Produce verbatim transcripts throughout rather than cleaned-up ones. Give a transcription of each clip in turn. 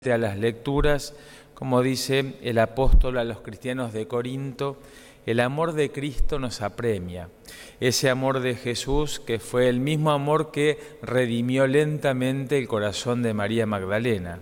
a las lecturas, como dice el apóstol a los cristianos de Corinto, el amor de Cristo nos apremia. Ese amor de Jesús que fue el mismo amor que redimió lentamente el corazón de María Magdalena.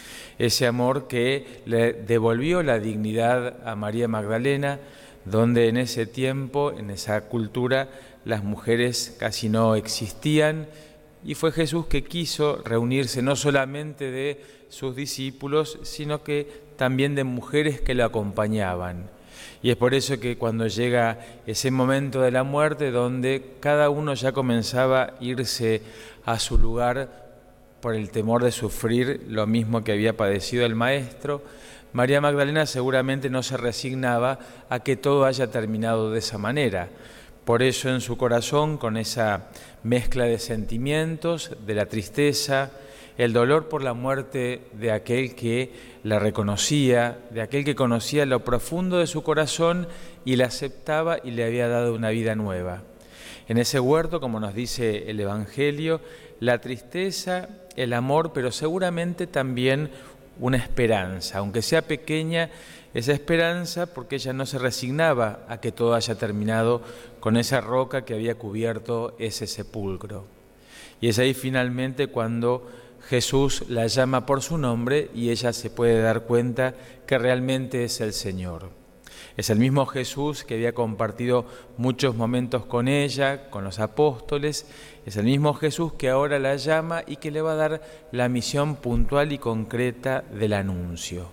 Ese amor que le devolvió la dignidad a María Magdalena, donde en ese tiempo, en esa cultura, las mujeres casi no existían. Y fue Jesús que quiso reunirse no solamente de sus discípulos, sino que también de mujeres que lo acompañaban. Y es por eso que cuando llega ese momento de la muerte, donde cada uno ya comenzaba a irse a su lugar por el temor de sufrir lo mismo que había padecido el Maestro, María Magdalena seguramente no se resignaba a que todo haya terminado de esa manera. Por eso en su corazón, con esa mezcla de sentimientos, de la tristeza, el dolor por la muerte de aquel que la reconocía, de aquel que conocía lo profundo de su corazón y la aceptaba y le había dado una vida nueva. En ese huerto, como nos dice el Evangelio, la tristeza, el amor, pero seguramente también una esperanza, aunque sea pequeña, esa esperanza porque ella no se resignaba a que todo haya terminado con esa roca que había cubierto ese sepulcro. Y es ahí finalmente cuando Jesús la llama por su nombre y ella se puede dar cuenta que realmente es el Señor. Es el mismo Jesús que había compartido muchos momentos con ella, con los apóstoles. Es el mismo Jesús que ahora la llama y que le va a dar la misión puntual y concreta del anuncio.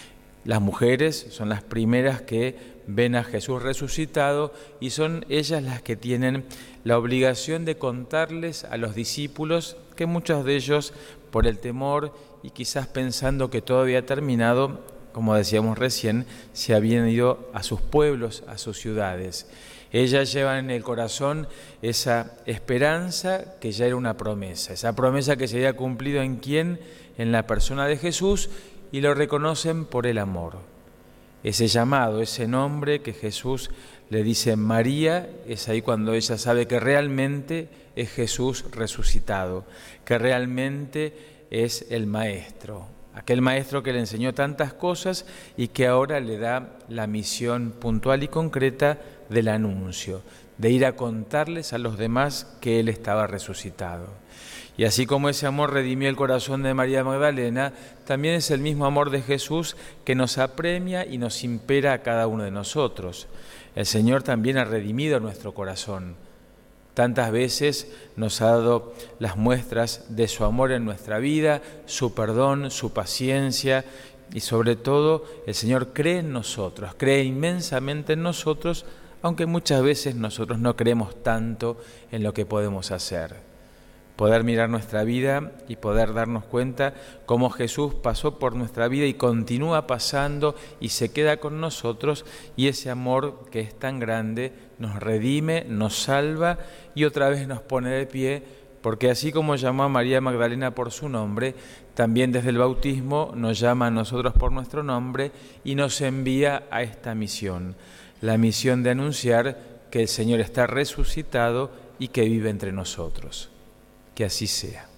Las mujeres son las primeras que ven a Jesús resucitado y son ellas las que tienen la obligación de contarles a los discípulos que muchos de ellos, por el temor y quizás pensando que todo había terminado, como decíamos recién, se habían ido a sus pueblos, a sus ciudades. Ellas llevan en el corazón esa esperanza que ya era una promesa, esa promesa que se había cumplido en quién, en la persona de Jesús, y lo reconocen por el amor. Ese llamado, ese nombre que Jesús le dice María, es ahí cuando ella sabe que realmente es Jesús resucitado, que realmente es el Maestro, aquel Maestro que le enseñó tantas cosas y que ahora le da la misión puntual y concreta del anuncio, de ir a contarles a los demás que Él estaba resucitado. Y así como ese amor redimió el corazón de María Magdalena, también es el mismo amor de Jesús que nos apremia y nos impera a cada uno de nosotros. El Señor también ha redimido nuestro corazón. Tantas veces nos ha dado las muestras de su amor en nuestra vida, su perdón, su paciencia y sobre todo el Señor cree en nosotros, cree inmensamente en nosotros, aunque muchas veces nosotros no creemos tanto en lo que podemos hacer. Poder mirar nuestra vida y poder darnos cuenta cómo Jesús pasó por nuestra vida y continúa pasando y se queda con nosotros, y ese amor que es tan grande nos redime, nos salva y otra vez nos pone de pie, porque así como llamó a María Magdalena por su nombre, también desde el bautismo nos llama a nosotros por nuestro nombre y nos envía a esta misión, la misión de anunciar que el Señor está resucitado y que vive entre nosotros. Que así sea.